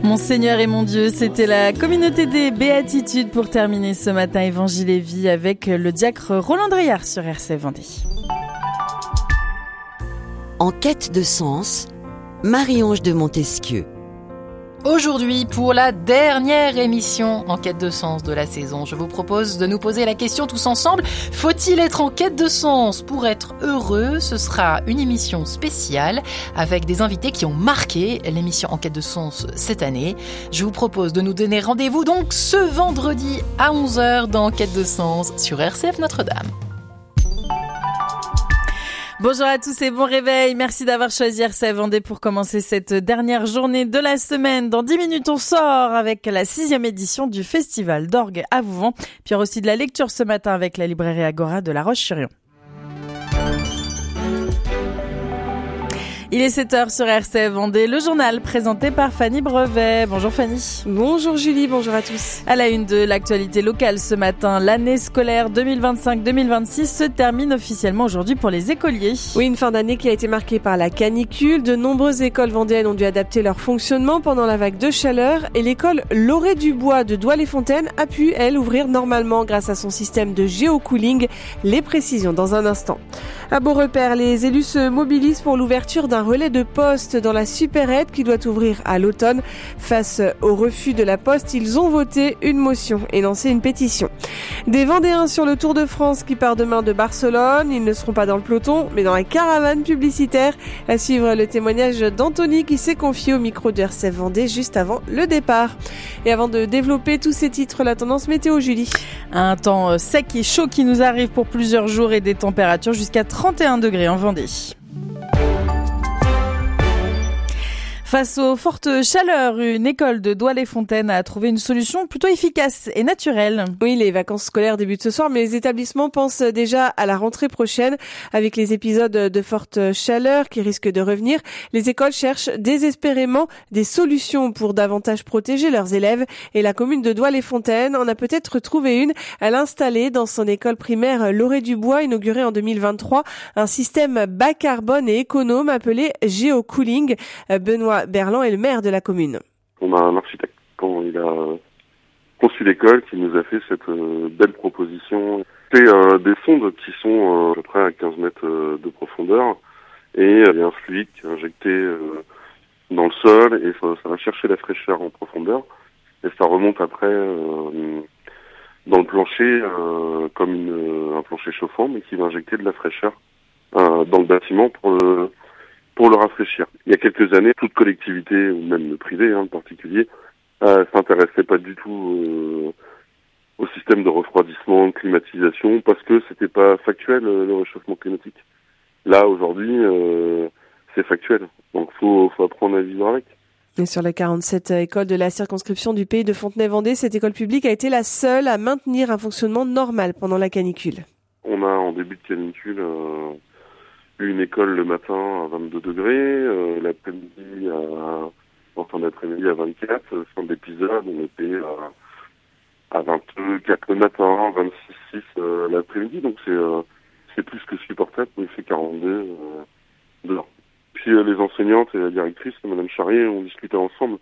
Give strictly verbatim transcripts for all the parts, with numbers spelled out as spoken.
Mon Seigneur et mon Dieu, c'était la communauté des béatitudes pour terminer ce matin Évangile et Vie avec le diacre Roland Driard sur R C F Vendée. En quête de sens, Marie-Ange de Montesquieu. Aujourd'hui, pour la dernière émission en quête de sens de la saison, je vous propose de nous poser la question tous ensemble. Faut-il être en quête de sens pour être heureux ? Ce sera une émission spéciale avec des invités qui ont marqué l'émission en quête de sens cette année. Je vous propose de nous donner rendez-vous donc ce vendredi à onze heures dans Quête de sens sur R C F Notre-Dame. Bonjour à tous et bon réveil. Merci d'avoir choisi R C F Vendée pour commencer cette dernière journée de la semaine. Dans dix minutes, on sort avec la sixième édition du Festival d'Orgue à Vouvant. Puis il y aura aussi de la lecture ce matin avec la librairie Agora de La Roche-sur-Yon. Il est sept heures sur R C F Vendée, le journal présenté par Fanny Brevet. Bonjour Fanny. Bonjour Julie, bonjour à tous. À la une de l'actualité locale ce matin, l'année scolaire deux mille vingt-cinq deux mille vingt-six se termine officiellement aujourd'hui pour les écoliers. Oui, une fin d'année qui a été marquée par la canicule. De nombreuses écoles vendéennes ont dû adapter leur fonctionnement pendant la vague de chaleur et l'école Lauré du Bois de Douai-les-Fontaines a pu, elle, ouvrir normalement grâce à son système de géocooling. Les précisions dans un instant. À Beaurepaire, les élus se mobilisent pour l'ouverture d'un relais de poste dans la supérette qui doit ouvrir à l'automne. Face au refus de la Poste, ils ont voté une motion et lancé une pétition. Des Vendéens sur le Tour de France qui part demain de Barcelone. Ils ne seront pas dans le peloton, mais dans la caravane publicitaire. À suivre le témoignage d'Anthony qui s'est confié au micro de R C F Vendée juste avant le départ. Et avant de développer tous ces titres, la tendance météo, Julie. Un temps sec et chaud qui nous arrive pour plusieurs jours et des températures jusqu'à trente et un degrés en Vendée. Face aux fortes chaleurs, une école de Douai-les-Fontaines a trouvé une solution plutôt efficace et naturelle. Oui, les vacances scolaires débutent ce soir, mais les établissements pensent déjà à la rentrée prochaine. Avec les épisodes de forte chaleur qui risquent de revenir, les écoles cherchent désespérément des solutions pour davantage protéger leurs élèves. Et la commune de Douai-les-Fontaines en a peut-être trouvé une. Elle a installé dans son école primaire Lauré du Bois, inaugurée en deux mille vingt-trois, un système bas carbone et économe appelé géocooling. Benoît Berland est le maire de la commune. On a un architecte, quand il a conçu l'école, qui nous a fait cette euh, belle proposition. C'est euh, des sondes qui sont euh, à peu près à quinze mètres euh, de profondeur et euh, il y a un fluide qui est injecté euh, dans le sol et ça, ça va chercher la fraîcheur en profondeur et ça remonte après euh, dans le plancher euh, comme une, un plancher chauffant mais qui va injecter de la fraîcheur euh, dans le bâtiment pour le pour le rafraîchir. Il y a quelques années, toute collectivité, ou même le privé hein, en particulier, euh, s'intéressait pas du tout euh, au système de refroidissement, de climatisation, parce que c'était pas factuel euh, le réchauffement climatique. Là, aujourd'hui, euh, c'est factuel. Donc, faut, faut apprendre à vivre avec. Et sur les quarante-sept écoles de la circonscription du pays de Fontenay-Vendée, cette école publique a été la seule à maintenir un fonctionnement normal pendant la canicule. On a, en début de canicule, euh, une école le matin à vingt-deux degrés, euh, l'après-midi à, en fin d'après-midi à vingt-quatre, fin d'épisode, on était à, à vingt-quatre le matin, vingt-six six euh, l'après-midi, donc c'est, euh, c'est plus que supportable, il fait quarante-deux euh, dehors. Puis euh, les enseignantes et la directrice, Madame Charrier, on discutait ensemble,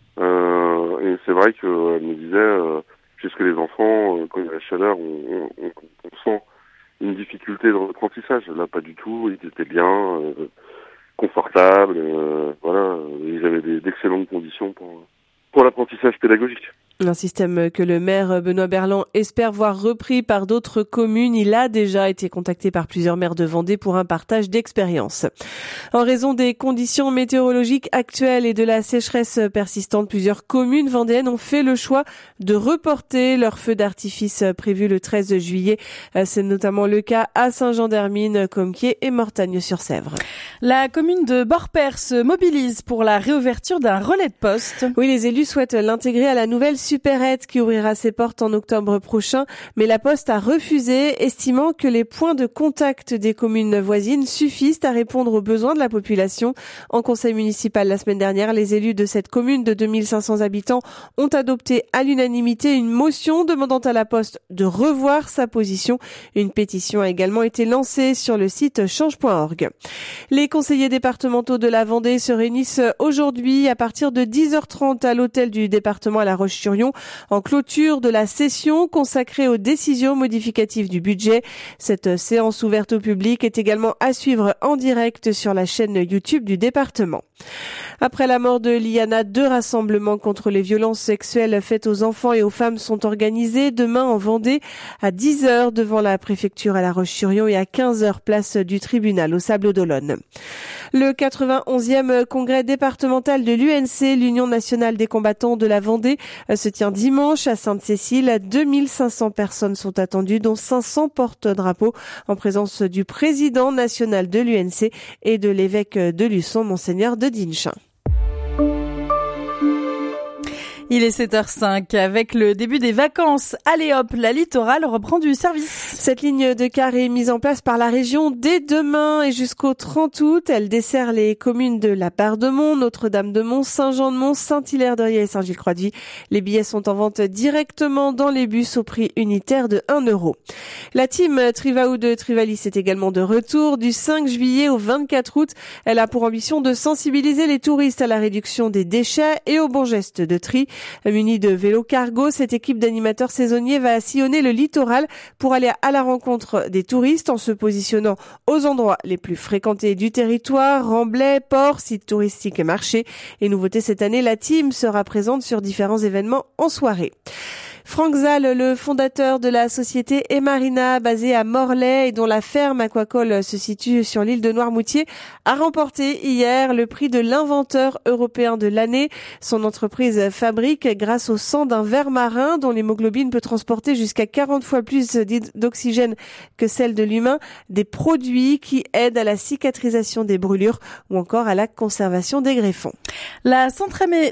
euh, et c'est vrai qu'elle me disait, euh, puisque les enfants, euh, quand il y a la chaleur, on, on, on, on sent une difficulté de apprentissage. Là, pas du tout. Ils étaient bien, euh, confortables. Euh, voilà, ils avaient des, d'excellentes conditions pour pour l'apprentissage pédagogique. Un système que le maire Benoît Berland espère voir repris par d'autres communes. Il a déjà été contacté par plusieurs maires de Vendée pour un partage d'expérience. En raison des conditions météorologiques actuelles et de la sécheresse persistante, plusieurs communes vendéennes ont fait le choix de reporter leur feu d'artifice prévu le treize juillet. C'est notamment le cas à Saint-Jean-d'Hermine, Comquier et Mortagne-sur-Sèvre. La commune de Beaurepaire se mobilise pour la réouverture d'un relais de poste. Oui, les élus souhaitent l'intégrer à la nouvelle supérette qui ouvrira ses portes en octobre prochain, mais la Poste a refusé, estimant que les points de contact des communes voisines suffisent à répondre aux besoins de la population. En conseil municipal la semaine dernière, les élus de cette commune de deux mille cinq cents habitants ont adopté à l'unanimité une motion demandant à la Poste de revoir sa position. Une pétition a également été lancée sur le site change point org. Les conseillers départementaux de la Vendée se réunissent aujourd'hui à partir de dix heures trente à l'hôtel du département à La Roche-sur-Yon en clôture de la session consacrée aux décisions modificatives du budget. Cette séance ouverte au public est également à suivre en direct sur la chaîne YouTube du département. Après la mort de Liana, deux rassemblements contre les violences sexuelles faites aux enfants et aux femmes sont organisés demain en Vendée à dix heures devant la préfecture à La Roche-sur-Yon et à quinze heures place du tribunal au Sables-d'Olonne. Le quatre-vingt-onzième congrès départemental de l'U N C, l'Union nationale des combattants de la Vendée, se tient dimanche à Sainte-Cécile. deux mille cinq cents personnes sont attendues, dont cinq cents porte-drapeaux, en présence du président national de l'U N C et de l'évêque de Luçon, Monseigneur de Dinchin. Il est sept heures cinq. Avec le début des vacances, allez hop, la littorale reprend du service. Cette ligne de car est mise en place par la région dès demain et jusqu'au trente août. Elle dessert les communes de la Barre-de-Mont, Notre-Dame-de-Mont, Saint-Jean-de-Mont, Saint-Hilaire-de-Riez et Saint-Gilles-Croix-de-Vie. Les billets sont en vente directement dans les bus au prix unitaire de un euro. La team Trivaou de Trivalis est également de retour du cinq juillet au vingt-quatre août. Elle a pour ambition de sensibiliser les touristes à la réduction des déchets et aux bons gestes de tri. Munie de vélos cargo, cette équipe d'animateurs saisonniers va sillonner le littoral pour aller à la rencontre des touristes en se positionnant aux endroits les plus fréquentés du territoire, remblais, ports, sites touristiques et marchés. Et nouveauté cette année, la team sera présente sur différents événements en soirée. Franck Zal, le fondateur de la société Emarina, basée à Morlaix et dont la ferme aquacole se situe sur l'île de Noirmoutier, a remporté hier le prix de l'inventeur européen de l'année. Son entreprise fabrique, grâce au sang d'un ver marin dont l'hémoglobine peut transporter jusqu'à quarante fois plus d'oxygène que celle de l'humain, des produits qui aident à la cicatrisation des brûlures ou encore à la conservation des greffons. La cent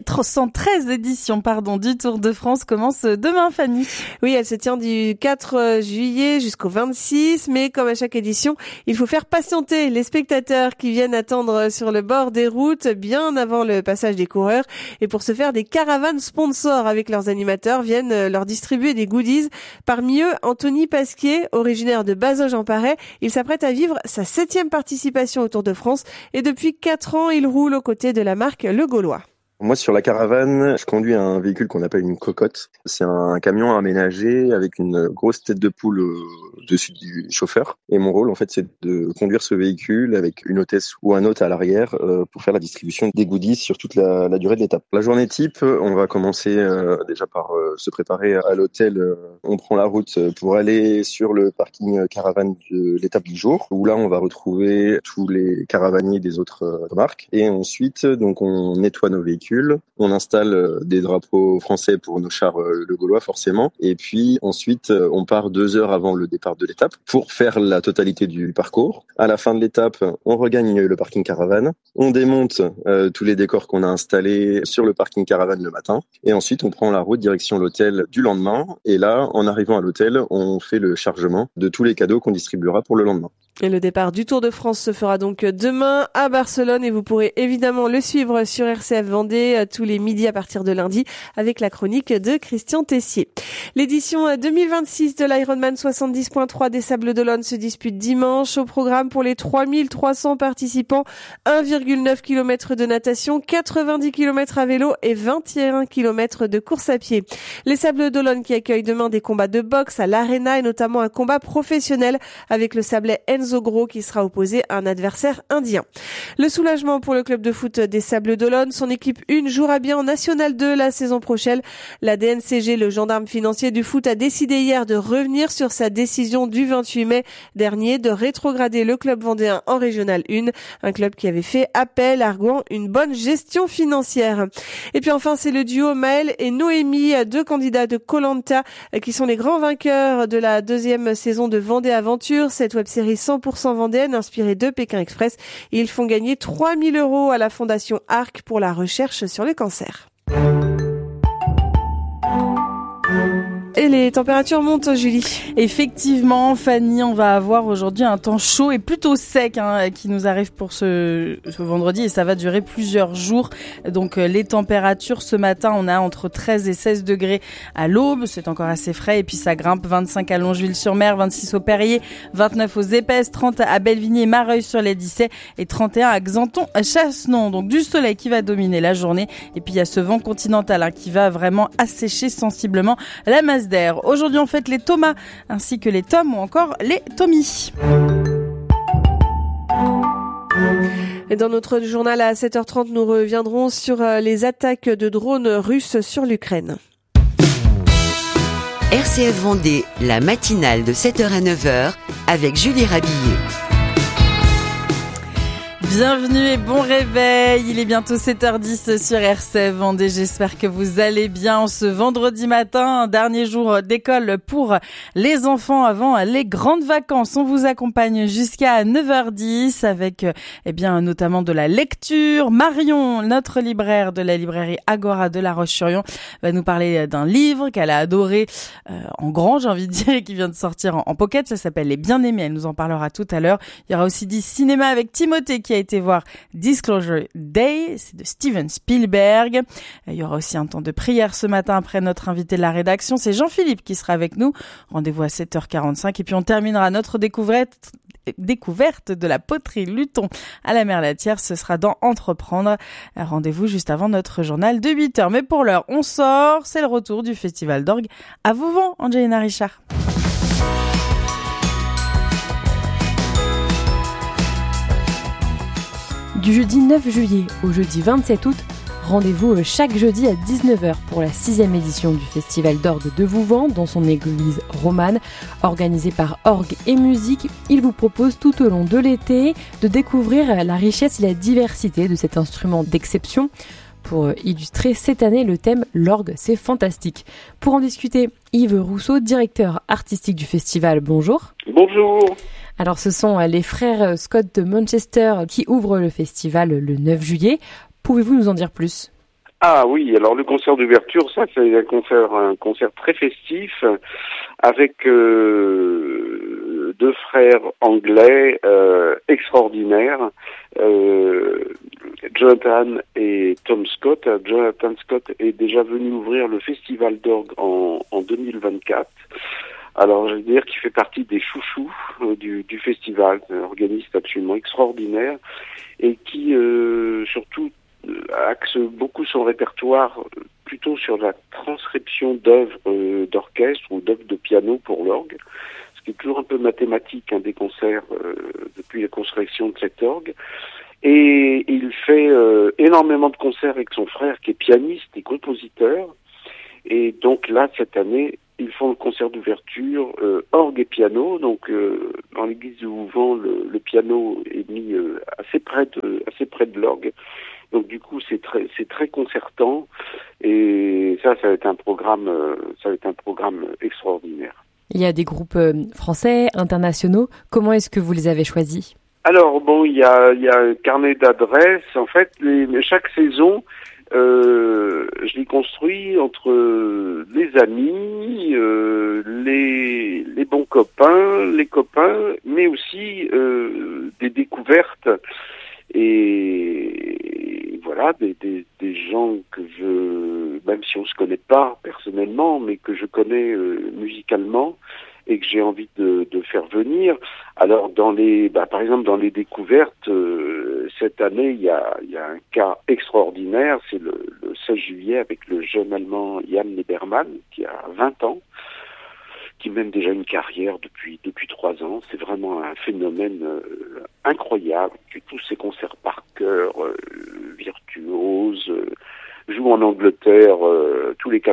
treize édition pardon, du Tour de France commence demain. Fanny. Oui, elle se tient du quatre juillet jusqu'au vingt-six, mais comme à chaque édition, il faut faire patienter les spectateurs qui viennent attendre sur le bord des routes bien avant le passage des coureurs. Et pour ce faire, des caravanes sponsors avec leurs animateurs viennent leur distribuer des goodies. Parmi eux, Anthony Pasquier, originaire de Bazoges-en-Parais. Il s'apprête à vivre sa septième participation au Tour de France et depuis quatre ans, il roule aux côtés de la marque Le Gaulois. Moi, sur la caravane, je conduis un véhicule qu'on appelle une cocotte. C'est un camion aménagé avec une grosse tête de poule au-dessus du chauffeur. Et mon rôle, en fait, c'est de conduire ce véhicule avec une hôtesse ou un hôte à l'arrière euh, pour faire la distribution des goodies sur toute la, la durée de l'étape. La journée type, on va commencer euh, déjà par euh, se préparer à l'hôtel. On prend la route pour aller sur le parking caravane de l'étape du jour, où là, on va retrouver tous les caravaniers des autres euh, marques. Et ensuite, donc, on nettoie nos véhicules. On installe des drapeaux français pour nos chars Le Gaulois forcément, et puis ensuite on part deux heures avant le départ de l'étape pour faire la totalité du parcours. À la fin de l'étape, on regagne le parking caravane, on démonte euh, tous les décors qu'on a installés sur le parking caravane le matin, et ensuite on prend la route direction l'hôtel du lendemain. Et là, en arrivant à l'hôtel, on fait le chargement de tous les cadeaux qu'on distribuera pour le lendemain. Et le départ du Tour de France se fera donc demain à Barcelone et vous pourrez évidemment le suivre sur R C F Vendée tous les midis à partir de lundi avec la chronique de Christian Tessier. L'édition deux mille vingt-six de l'Ironman soixante-dix virgule trois des Sables-d'Olonne se dispute dimanche. Au programme pour les trois mille trois cents participants, un virgule neuf kilomètres de natation, quatre-vingt-dix kilomètres à vélo et vingt et un kilomètres de course à pied. Les Sables-d'Olonne qui accueillent demain des combats de boxe à l'Arena et notamment un combat professionnel avec le Sablais Enzo Gros qui sera opposé à un adversaire indien. Le soulagement pour le club de foot des Sables-d'Olonne. Son équipe un jouera bien en National deux la saison prochaine. La D N C G, le gendarme financier du foot, a décidé hier de revenir sur sa décision du vingt-huit mai dernier de rétrograder le club vendéen en Régional un, un club qui avait fait appel arguant une bonne gestion financière. Et puis enfin, c'est le duo Maël et Noémie, deux candidats de Koh-Lanta qui sont les grands vainqueurs de la deuxième saison de Vendée Aventure, cette web-série cent pour cent vendéenne inspirée de Pékin Express. Et ils font gagner trois mille euros à la Fondation Arc pour la recherche sur le cancer. les températures montent, Julie. Effectivement, Fanny, on va avoir aujourd'hui un temps chaud et plutôt sec hein, qui nous arrive pour ce, ce vendredi et ça va durer plusieurs jours. Donc les températures ce matin, on a entre treize et seize degrés à l'aube, c'est encore assez frais et puis ça grimpe vingt-cinq à Longeville-sur-Mer, vingt-six au Perrier, vingt-neuf aux Épaisses, trente à Bellevigny et Mareuil-sur-les-Dissay et trente et un à Xanton-Chassenon. Donc du soleil qui va dominer la journée et puis il y a ce vent continental hein, qui va vraiment assécher sensiblement la masse d'air. Aujourd'hui on fête les Thomas ainsi que les Tom ou encore les Tommy. Et dans notre journal à sept heures trente, nous reviendrons sur les attaques de drones russes sur l'Ukraine. R C F Vendée, la matinale de sept heures à neuf heures avec Julie Rabillet. Bienvenue et bon réveil, il est bientôt sept heures dix sur R C F Vendée, j'espère que vous allez bien ce vendredi matin, un dernier jour d'école pour les enfants avant les grandes vacances. On vous accompagne jusqu'à neuf heures dix avec eh bien notamment de la lecture. Marion, notre libraire de la librairie Agora de La Roche-sur-Yon, va nous parler d'un livre qu'elle a adoré euh, en grand, j'ai envie de dire, et qui vient de sortir en, en pocket, ça s'appelle Les Bien-Aimés, elle nous en parlera tout à l'heure. Il y aura aussi du cinéma avec Timothée qui a été voir Disclosure Day, c'est de Steven Spielberg. Il y aura aussi un temps de prière ce matin après notre invité de la rédaction, c'est Jean-Philippe qui sera avec nous. Rendez-vous à sept heures quarante-cinq et puis on terminera notre découverte découverte de la poterie Luton à la Merlatière, ce sera dans Entreprendre. Rendez-vous juste avant notre journal de huit heures. Mais pour l'heure, on sort, c'est le retour du Festival d'Orgue à Vouvant, Angelina Richard. Du jeudi neuf juillet au jeudi vingt-sept août, rendez-vous chaque jeudi à dix-neuf heures pour la sixième édition du Festival d'Orgue de Vouvant dans son église romane. Organisé par Orgue et Musique, il vous propose tout au long de l'été de découvrir la richesse et la diversité de cet instrument d'exception. Pour illustrer cette année le thème « L'orgue, c'est fantastique ». Pour en discuter, Yves Rousseau, directeur artistique du festival, bonjour. Bonjour. Alors ce sont les frères Scott de Manchester qui ouvrent le festival le neuf juillet. Pouvez-vous nous en dire plus ? Ah oui, alors le concert d'ouverture, ça c'est un concert, un concert très festif avec euh, deux frères anglais euh, extraordinaires, euh, Jonathan et Tom Scott. Jonathan Scott est déjà venu ouvrir le festival d'orgue en, en deux mille vingt-quatre. Alors, je veux dire qu'il fait partie des chouchous euh, du, du festival, un organiste absolument extraordinaire et qui, euh, surtout, euh, axe beaucoup son répertoire euh, plutôt sur la transcription d'œuvres euh, d'orchestre ou d'œuvres de piano pour l'orgue, ce qui est toujours un peu mathématique hein, des concerts euh, depuis la construction de cet orgue. Et il fait euh, énormément de concerts avec son frère qui est pianiste et compositeur. Et donc là, cette année, ils font le concert d'ouverture euh, orgue et piano. Donc euh, dans l'église de Vouvant, le, le piano est mis euh, assez près de assez près de l'orgue. Donc du coup, c'est très c'est très concertant. Et ça, ça va être un programme euh, ça va être un programme extraordinaire. Il y a des groupes euh, français, internationaux. Comment est-ce que vous les avez choisis ? Alors bon, il y a il y a un carnet d'adresses. En fait, les, chaque saison. Euh, je l'ai construit entre les amis, euh, les, les bons copains, les copains, mais aussi euh, des découvertes et voilà des, des, des gens que je, même si on se connaît pas personnellement, mais que je connais euh, musicalement et que j'ai envie de, de faire venir. Alors dans les, bah, par exemple dans les découvertes, euh, cette année il y a, il y a un cas extraordinaire, c'est le, le seize juillet avec le jeune allemand Jan Liebermann qui a vingt ans, qui mène déjà une carrière depuis depuis trois ans. C'est vraiment un phénomène euh, incroyable, qui tous ses concerts par cœur, euh, virtuose, euh, joue en Angleterre euh, tous les